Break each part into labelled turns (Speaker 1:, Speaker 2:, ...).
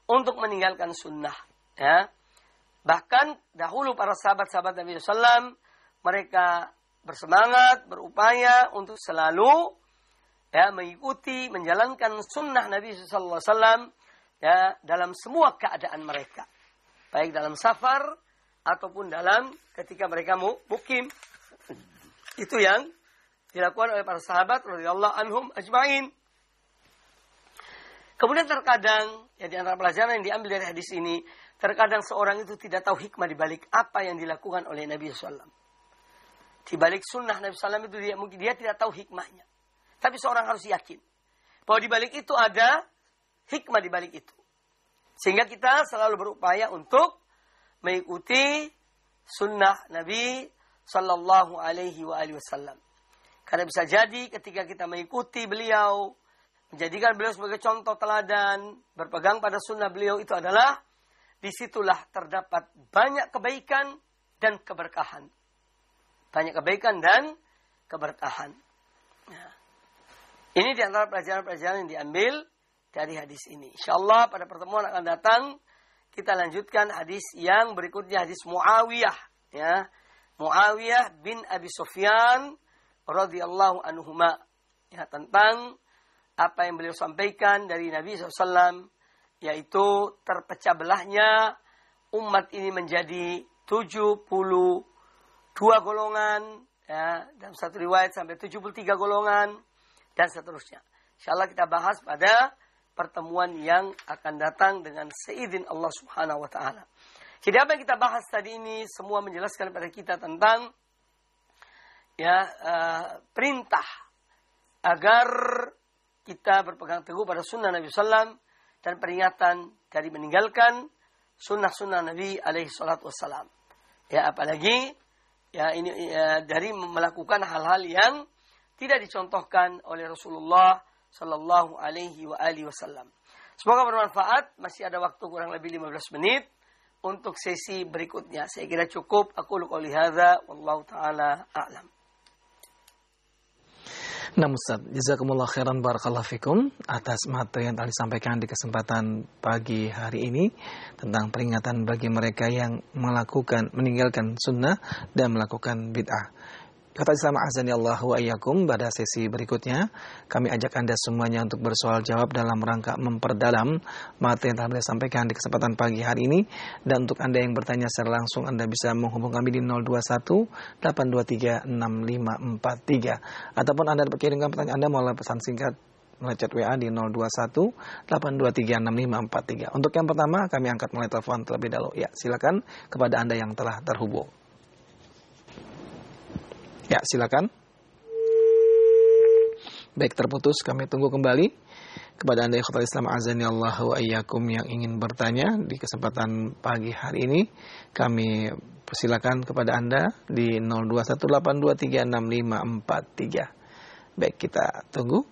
Speaker 1: untuk meninggalkan sunnah. Ya. Bahkan dahulu para sahabat-sahabat Nabi SAW, mereka bersemangat, berupaya untuk selalu mengikuti, menjalankan sunnah Nabi SAW dalam semua keadaan mereka. Baik dalam safar ataupun dalam ketika mereka mukim. Itu yang dilakukan oleh para sahabat radhiyallahu anhum ajma'in. Kemudian terkadang, di antara pelajaran yang diambil dari hadis ini, terkadang seorang itu tidak tahu hikmah di balik apa yang dilakukan oleh Nabi SAW. Di balik sunnah Nabi SAW itu mungkin dia tidak tahu hikmahnya. Tapi seorang harus yakin bahwa di balik itu ada hikmah di balik itu. Sehingga kita selalu berupaya untuk mengikuti sunnah Nabi Sallallahu Alaihi Wasallam. Karena bisa jadi ketika kita mengikuti beliau, menjadikan beliau sebagai contoh teladan, berpegang pada sunnah beliau, itu adalah disitulah terdapat banyak kebaikan dan keberkahan. Banyak kebaikan dan keberkahan. Nah, ini di antara pelajaran-pelajaran yang diambil dari hadis ini. InsyaAllah pada pertemuan akan datang kita lanjutkan hadis yang berikutnya, hadis Muawiyah. Ya. Muawiyah bin Abi Sufyan radhiyallahu anhuma. Ya, tentang apa yang beliau sampaikan dari Nabi SAW. Yaitu terpecah belahnya umat ini menjadi 72 golongan. Ya, dalam satu riwayat sampai 73 golongan. Dan seterusnya. InsyaAllah kita bahas pada pertemuan yang akan datang dengan seizin Allah Subhanahu wa Ta'ala. Jadi apa yang kita bahas tadi ini semua menjelaskan kepada kita tentang perintah agar kita berpegang teguh pada sunnah Nabi SAW dan peringatan dari meninggalkan sunnah-sunnah Nabi alaihi salatu wassalam. Ya, apalagi ini dari melakukan hal-hal yang tidak dicontohkan oleh Rasulullah sallallahu alaihi wasallam. Semoga bermanfaat. Masih ada waktu kurang lebih 15 menit untuk sesi berikutnya. Saya kira cukup. Aku qouli hadza wallahu taala a'lam.
Speaker 2: Nah Ustaz, jazakumullah khairan barakallahu fikum atas materi yang telah disampaikan di kesempatan pagi hari ini tentang peringatan bagi mereka yang meninggalkan sunnah dan melakukan bid'ah. Kata Islam azani Allah wa iyyakum, pada sesi berikutnya kami ajak Anda semuanya untuk bersoal jawab dalam rangka memperdalam materi yang telah beliau sampaikan di kesempatan pagi hari ini. Dan untuk Anda yang bertanya secara langsung, Anda bisa menghubungi kami di 021 823 6543 ataupun Anda dapat kirimkan pertanyaan Anda melalui pesan singkat melalui chat WA di 021 823 6543. Untuk yang pertama kami angkat melalui telepon terlebih dahulu. Ya, silakan kepada Anda yang telah terhubung. Ya, silakan. Baik, terputus. Kami tunggu kembali kepada Anda ikhwatal Islam azani Allah wa iyyakum yang ingin bertanya di kesempatan pagi hari ini. Kami persilakan kepada Anda di 0218236543. Baik, kita tunggu.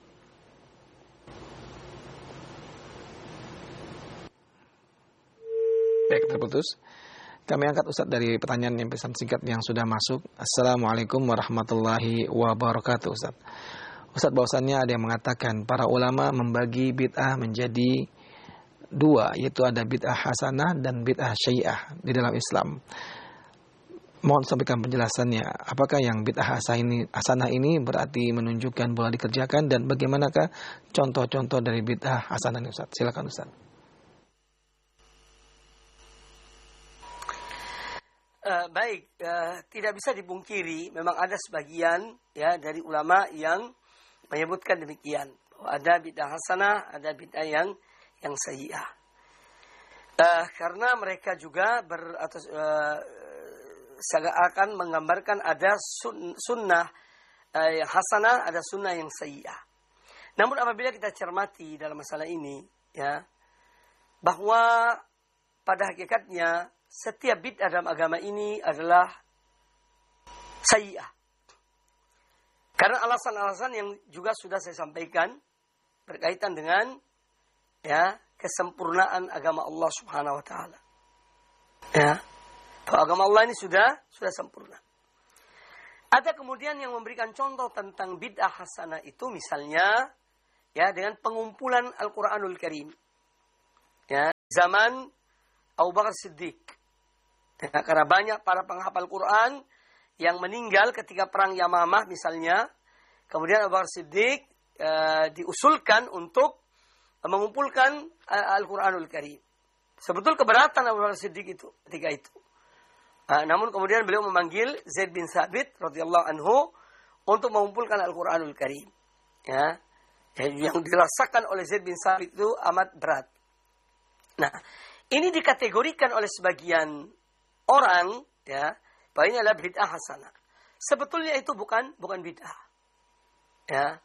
Speaker 2: Baik, terputus. Kami angkat Ustaz dari pertanyaan yang pesan singkat yang sudah masuk. Assalamualaikum warahmatullahi wabarakatuh Ustaz. Ustaz, bahwasannya ada yang mengatakan para ulama membagi bid'ah menjadi dua, yaitu ada bid'ah hasanah dan bid'ah syiah di dalam Islam. Mohon sampaikan penjelasannya. Apakah yang bid'ah hasanah ini berarti menunjukkan boleh dikerjakan, dan bagaimanakah contoh-contoh dari bid'ah hasanah ini Ustaz? Silakan Ustaz.
Speaker 1: Baik, tidak bisa dipungkiri memang ada sebagian dari ulama yang menyebutkan demikian, bahwa ada bid'ah hasanah, ada bid'ah yang sayyi'ah. Karena mereka juga akan menggambarkan ada sunnah yang hasanah, ada sunnah yang sayyi'ah. Namun apabila kita cermati dalam masalah ini, bahwa pada hakikatnya setiap bid'ah dalam agama ini adalah sayyi'ah. Karena alasan-alasan yang juga sudah saya sampaikan berkaitan dengan kesempurnaan agama Allah Subhanahu wa taala. Bahwa agama Allah ini sudah sempurna. Ada kemudian yang memberikan contoh tentang bid'ah hasanah itu, misalnya dengan pengumpulan Al-Qur'anul Karim. zaman Abu Bakar Siddiq. Ya, karena banyak para penghafal Quran yang meninggal ketika perang Yamamah misalnya. Kemudian Abu Bakar Siddiq diusulkan untuk mengumpulkan Al-Quranul Karim. Sebetul keberatan Abu Bakar Siddiq itu ketika itu. Namun kemudian beliau memanggil Zaid bin Sabit radhiyallahu anhu untuk mengumpulkan Al-Quranul Karim. Ya, yang dirasakan oleh Zaid bin Sabit itu amat berat. Nah, ini dikategorikan oleh sebagian orang, ya, bahwa ini adalah bid'ah hasanah. Sebetulnya itu bukan bid'ah. Ya.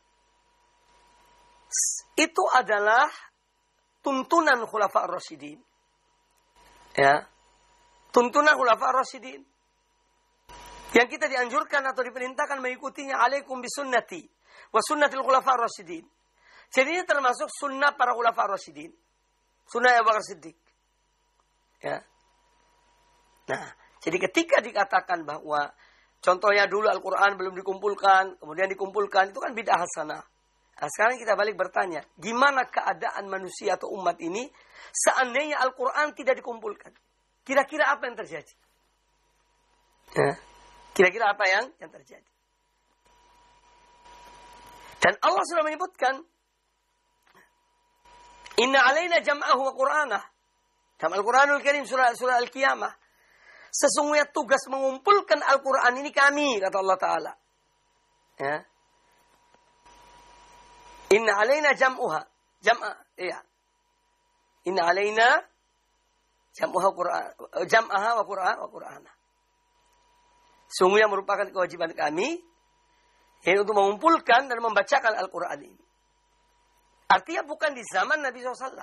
Speaker 1: Itu adalah tuntunan Khulafa ar-Rasyidin. Ya. Tuntunan Khulafa ar-Rasyidin. Yang kita dianjurkan atau diperintahkan mengikutinya, alaikum bisunnati wa sunnatil Khulafa ar-Rasyidin. Jadi ini termasuk sunnah para Khulafa ar-Rasyidin. Sunnah Abu Bakar Siddiq. Ya. Nah, jadi ketika dikatakan bahwa contohnya dulu Al-Quran belum dikumpulkan, kemudian dikumpulkan, itu kan bid'ah hasanah. Nah, sekarang kita balik bertanya, gimana keadaan manusia atau umat ini seandainya Al-Quran tidak dikumpulkan? Kira-kira apa yang terjadi? Ya. Kira-kira apa yang terjadi? Dan Allah sudah menyebutkan, Inna alaina jam'ahu wa Qur'anah. Dalam Al-Quranul Karim surah Al-Qiyamah. Sesungguhnya tugas mengumpulkan Al-Quran ini kami, kata Allah Ta'ala. Ya. Inna alaina jam'uha. Iya. Inna alaina jam'uha Qur'an. Jam'aha wa Qur'ana. Sungguhnya merupakan kewajiban kami yaitu untuk mengumpulkan dan membacakan Al-Quran ini. Artinya bukan di zaman Nabi SAW.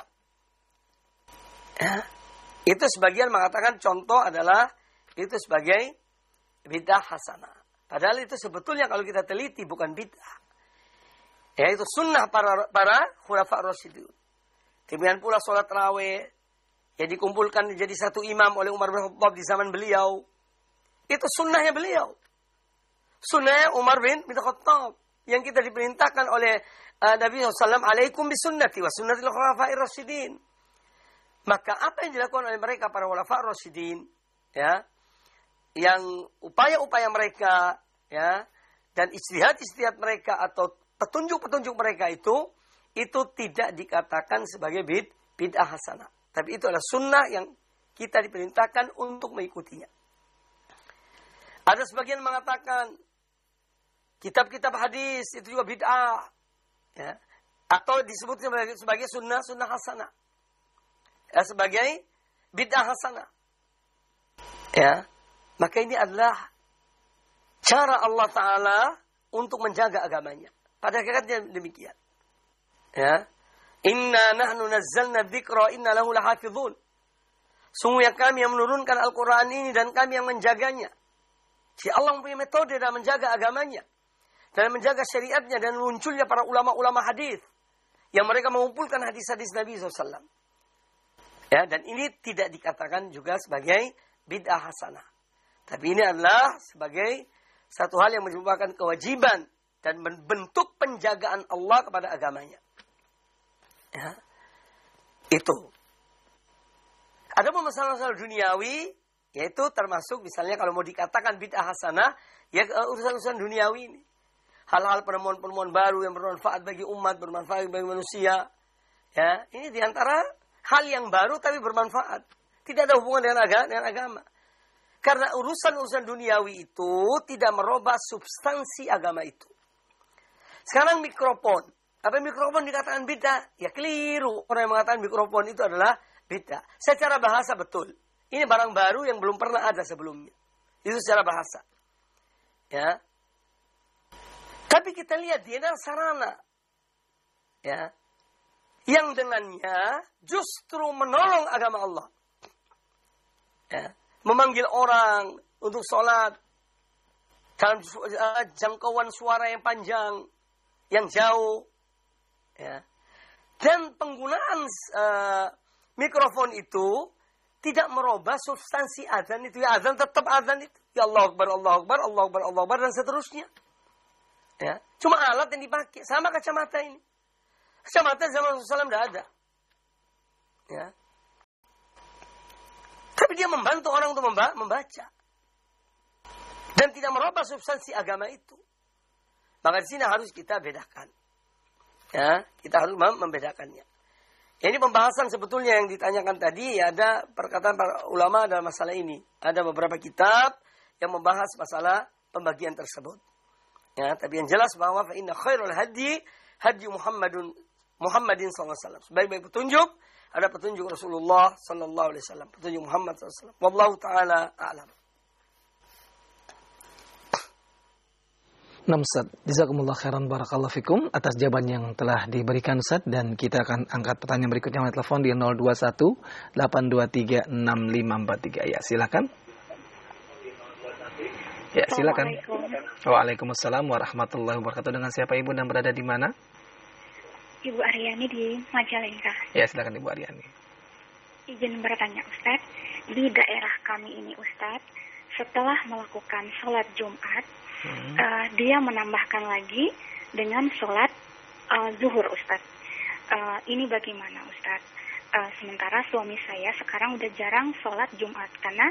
Speaker 1: Ya. Itu sebagian mengatakan contoh adalah itu sebagai bid'ah hasanah. Padahal itu sebetulnya kalau kita teliti bukan bid'ah. Ya, itu sunnah para khulafa ar-rasyidun. Demikian pula sholat tarawih yang dikumpulkan jadi satu imam oleh Umar bin Khattab di zaman beliau. Itu sunnahnya beliau. Sunnahnya Umar bin Khattab yang kita diperintahkan oleh Nabi SAW, alaikum bisunnati wa sunnatil khulafa'ir rasyidin. Maka apa yang dilakukan oleh mereka para khulafa'ir rasyidin, ya, yang upaya-upaya mereka, ya, dan ijtihad mereka atau petunjuk-petunjuk mereka itu tidak dikatakan sebagai bid'ah hasanah. Tapi itu adalah sunnah yang kita diperintahkan untuk mengikutinya. Ada sebagian mengatakan kitab-kitab hadis itu juga bid'ah, ya, atau disebut sebagai sunnah hasanah, ya, sebagai bid'ah hasanah. Ya, maka ini adalah cara Allah Ta'ala untuk menjaga agamanya. Pada hakikatnya demikian. Ya, inna nahnu nazzalna dzikra inna lahu lahafizun. Sungguhnya kami yang menurunkan Al-Quran ini dan kami yang menjaganya. Si Allah mempunyai metode dalam menjaga agamanya, dalam menjaga syariatnya, dan munculnya para ulama-ulama hadis yang mereka mengumpulkan hadis-hadis Nabi SAW. Ya, dan ini tidak dikatakan juga sebagai bid'ah hasanah. Tapi ini adalah sebagai satu hal yang merupakan kewajiban dan bentuk penjagaan Allah kepada agamanya. Ya, itu. Ada masalah-masalah duniawi, yaitu termasuk misalnya kalau mau dikatakan bid'ah hasanah, ya urusan-urusan duniawi ini. Hal-hal penemuan-penemuan baru yang bermanfaat bagi umat, bermanfaat bagi manusia. Ya, ini diantara hal yang baru tapi bermanfaat. Tidak ada hubungan dengan agama. Karena urusan-urusan duniawi itu tidak merubah substansi agama itu. Sekarang mikrofon. Apa mikrofon dikatakan bid'ah? Ya keliru. Orang yang mengatakan mikrofon itu adalah bid'ah. Secara bahasa betul. Ini barang baru yang belum pernah ada sebelumnya. Itu secara bahasa. Ya. Tapi kita lihat dia adalah sarana. Ya. Yang dengannya justru menolong agama Allah. Ya. Memanggil orang untuk sholat dalam jangkauan suara yang panjang, yang jauh. Ya. Dan penggunaan mikrofon itu tidak merubah substansi azan itu. Ya, azan tetap azan itu. Ya Allah Akbar, Allah Akbar, Allah Akbar, Allah Akbar, dan seterusnya. Ya. Cuma alat yang dipakai. Sama kacamata ini. Kacamata zaman Rasulullah tidak ada. Ya. membantu orang untuk membaca. Dan tidak merubah substansi agama itu. Maka di sini harus kita bedakan. Ya, kita harus membedakannya. Ini pembahasan sebetulnya yang ditanyakan tadi, ya, ada perkataan para ulama dalam masalah ini. Ada beberapa kitab yang membahas masalah pembagian tersebut. Ya, tapi yang jelas bahwa fa inna khairul hadi Muhammadin sallallahu alaihi wasallam. Sebaik-baik petunjuk ada petunjuk Rasulullah sallallahu alaihi wasallam, petunjuk Muhammad sallallahu alaihi wasallam. Wallahu taala a'lam.
Speaker 2: Nah, Ustaz, jazakumullah khairan barakallahu fikum atas jawaban yang telah diberikan Ustaz, dan kita akan angkat pertanyaan berikutnya melalui telepon di 021 823 6543. Ya, silakan. Ya, silakan. Waalaikumsalam warahmatullahi wabarakatuh. Dengan siapa Ibu dan berada di mana?
Speaker 3: Ibu Aryani di Majalengka.
Speaker 2: Ya, silakan Ibu Aryani.
Speaker 3: Izin bertanya Ustaz, di daerah kami ini Ustaz, setelah melakukan sholat Jumat, dia menambahkan lagi dengan sholat zuhur Ustaz. Ini bagaimana Ustaz? Sementara suami saya sekarang udah jarang sholat Jumat karena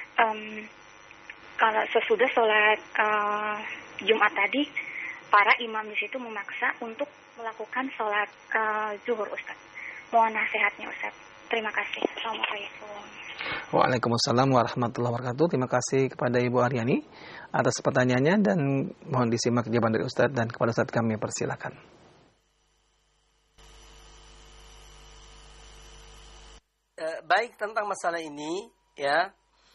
Speaker 3: kalau sesudah sholat Jumat tadi, para imam di situ memaksa untuk melakukan sholat zuhur Ustaz. Mohon nasihatnya Ustaz. Terima kasih. Assalamualaikum.
Speaker 2: Waalaikumsalam warahmatullahi wabarakatuh. Terima kasih kepada Ibu Aryani atas pertanyaannya, dan mohon disimak jawaban dari Ustaz, dan kepada Ustaz kami persilakan.
Speaker 1: Baik, tentang masalah ini, ya,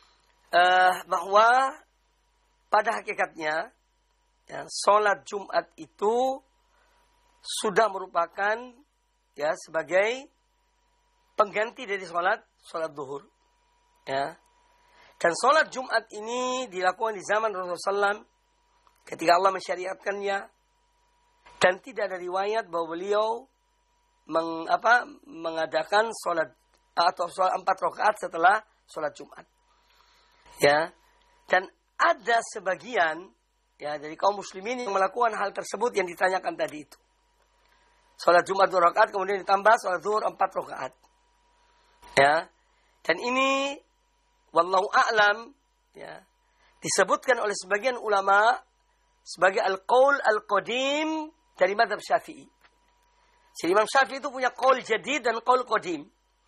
Speaker 1: bahwa pada hakikatnya, ya, sholat Jumat itu sudah merupakan, ya, sebagai pengganti dari sholat zuhur, ya. Dan sholat Jumat ini dilakukan di zaman Rasulullah SAW ketika Allah mensyariatkannya, dan tidak ada riwayat bahwa beliau mengadakan sholat atau sholat 4 rakaat setelah sholat Jumat, ya. Dan ada sebagian, ya, dari kaum muslimin yang melakukan hal tersebut yang ditanyakan tadi itu. Sholat Jumat 2 rakaat kemudian ditambah sholat zuhur 4 rakaat. Ya. Dan ini wallahu a'lam, ya, disebutkan oleh sebagian ulama sebagai al-qaul al-qadim dari mazhab Syafi'i. Jadi Imam Syafi'i itu punya qaul jadid dan qaul qadim.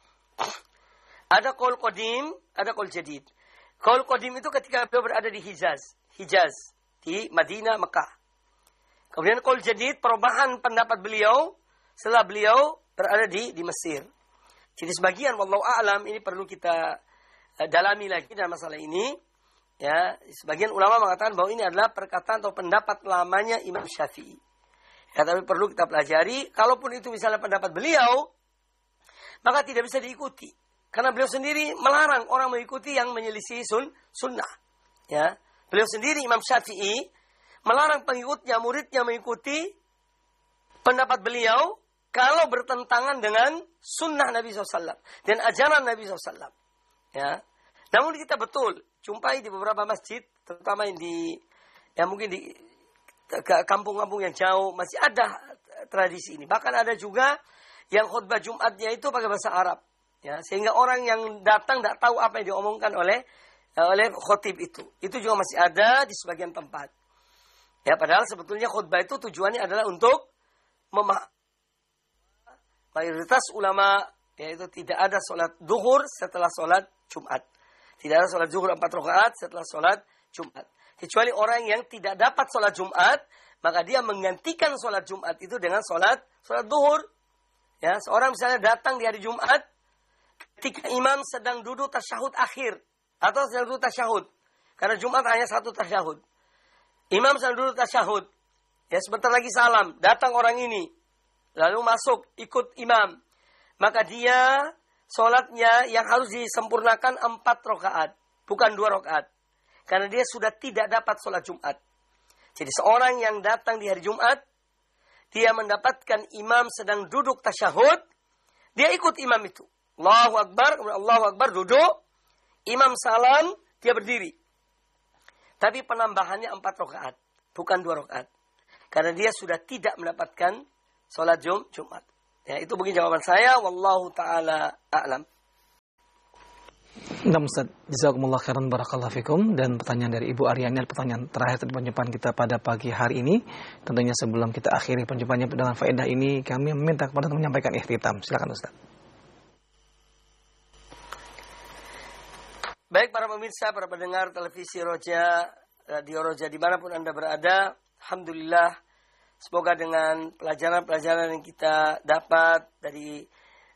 Speaker 1: Ada qaul qadim, ada qaul jadid. Qaul qadim itu ketika beliau berada di Hijaz, di Madinah, Mekah. Kemudian qaul jadid, perubahan pendapat beliau setelah beliau berada di Mesir. Jadi sebagian wallahu a'lam ini perlu kita dalami lagi dalam masalah ini, ya. Sebagian ulama mengatakan bahwa ini adalah perkataan atau pendapat lamanya Imam Syafi'i. Ya, tapi perlu kita pelajari, kalaupun itu misalnya pendapat beliau, maka tidak bisa diikuti. Karena beliau sendiri melarang orang mengikuti yang menyelisih sunnah. Ya. Beliau sendiri Imam Syafi'i melarang pengikutnya, muridnya mengikuti pendapat beliau kalau bertentangan dengan sunnah Nabi SAW dan ajaran Nabi SAW. Ya. Namun kita betul jumpai di beberapa masjid, terutama yang mungkin di kampung-kampung yang jauh masih ada tradisi ini. Bahkan ada juga yang khutbah Jumatnya itu pakai bahasa Arab. Ya, sehingga orang yang datang tidak tahu apa yang diomongkan oleh khotib itu. Itu juga masih ada di sebagian tempat. Ya, padahal sebetulnya khutbah itu tujuannya adalah untuk mayoritas ulama, yaitu tidak ada sholat zuhur setelah sholat Jumat. Tidak ada sholat zuhur 4 rakaat setelah sholat Jumat. Kecuali orang yang tidak dapat sholat Jumat, maka dia menggantikan sholat Jumat itu dengan sholat zuhur. Ya, seorang misalnya datang di hari Jumat, ketika imam sedang duduk tasyahud akhir, atau sedang duduk tasyahud. Karena Jumat hanya 1 tasyahud. Imam sedang duduk tasyahud. Ya, sebentar lagi salam, datang orang ini. Lalu masuk, ikut imam. Maka dia, sholatnya yang harus disempurnakan 4 rakaat. Bukan 2 rakaat. Karena dia sudah tidak dapat sholat Jumat. Jadi seorang yang datang di hari Jumat, dia mendapatkan imam sedang duduk tasyahud, dia ikut imam itu. Allahu Akbar, Allahu Akbar, duduk. Imam salam, dia berdiri. Tapi penambahannya 4 rakaat. Bukan 2 rakaat. Karena dia sudah tidak mendapatkan sholat Jumat. Ya, itu mungkin jawaban saya. Wallahu ta'ala a'lam.
Speaker 2: Nah, Ustaz, jazakumullah khairan barakallahu fikum. Dan pertanyaan dari Ibu Aryani, pertanyaan terakhir perjumpaan kita pada pagi hari ini. Tentunya sebelum kita akhiri perjumpaannya dengan faedah ini, kami meminta kepada untuk menyampaikan ikhtitam. Silakan Ustaz.
Speaker 1: Baik para pemirsa, para pendengar televisi Roja, radio Roja dimanapun Anda berada, alhamdulillah, semoga dengan pelajaran-pelajaran yang kita dapat dari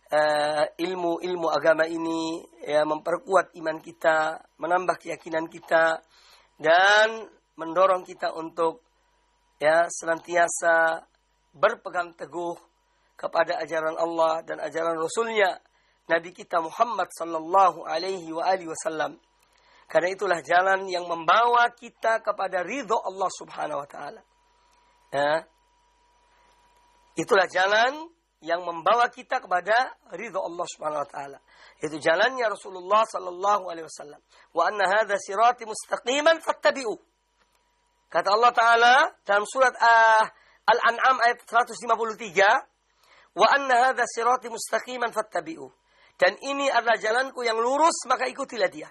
Speaker 1: ilmu agama ini ya, memperkuat iman kita, menambah keyakinan kita, dan mendorong kita untuk ya senantiasa berpegang teguh kepada ajaran Allah dan ajaran Rasulnya Nabi kita Muhammad sallallahu alaihi wa alihi wasallam. Karena itulah jalan yang membawa kita kepada ridho Allah subhanahu wa ta'ala. Ya. Itulah jalan yang membawa kita kepada ridho Allah subhanahu wa ta'ala. Itu jalannya Rasulullah sallallahu alaihi wasallam. Wa anna hadha sirati mustaqiman fattabi'u. Kata Allah Ta'ala dalam surat Al-An'am ayat 153. Wa anna hadha sirati mustaqiman fattabi'u. Dan ini adalah jalanku yang lurus, maka ikutilah dia.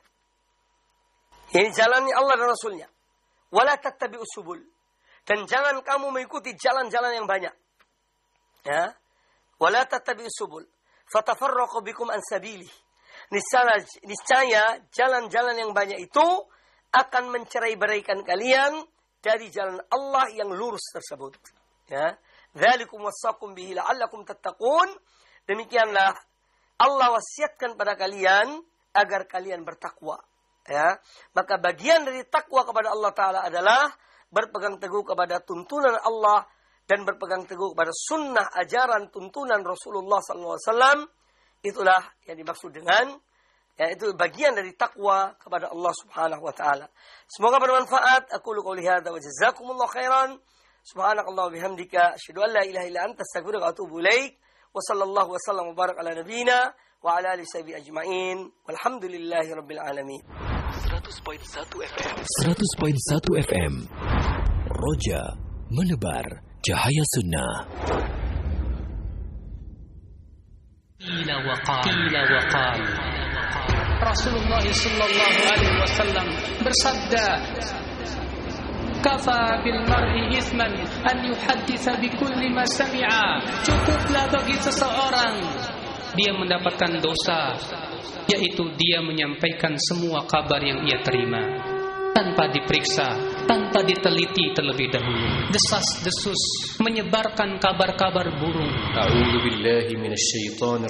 Speaker 1: Ini jalannya Allah dan Rasulnya. Wa la tattabi'u subul. Dan jangan kamu mengikuti jalan-jalan yang banyak. Ya. Wala tattabi'us subul fatafarraqu bikum an sabilih. Niscaya jalan-jalan yang banyak itu akan mencerai-beraikan kalian dari jalan Allah yang lurus tersebut. Ya, dzalikum wasaqum bihi la'allakum tattaqun. Demikianlah Allah wasiatkan pada kalian agar kalian bertakwa. Ya, maka bagian dari takwa kepada Allah Ta'ala adalah berpegang teguh kepada tuntunan Allah dan berpegang teguh pada sunnah ajaran tuntunan Rasulullah SAW. Itulah yang dimaksud dengan yaitu bagian dari takwa kepada Allah Subhanahu wa taala. Semoga bermanfaat. Aku qouli hadza wa jazakumullahu khairan. Subhanakallah wa bihamdika asyhadu an la ilaha illa anta astaghfiruka wa atubu ilaik. Wa sallallahu wa sallam wa barak ala nabiyyina wa ala alihi washabihi ajmain. Walhamdulillahi rabbil alamin.
Speaker 4: 100.1 FM. Roja menebar cahaya sunnah.
Speaker 5: Qila wa qal. Rasulullah sallallahu alaihi wasallam bersabda, "Kafa bil mar'i ithman an yuhadditsa bi kulli ma sami'a." Cukuplah bagi seseorang dia mendapatkan dosa, yaitu dia menyampaikan semua kabar yang ia terima tanpa diperiksa, tanpa diteliti terlebih dahulu. Desas-desus menyebarkan kabar-kabar burung. A'udzu billahi minasyaitonir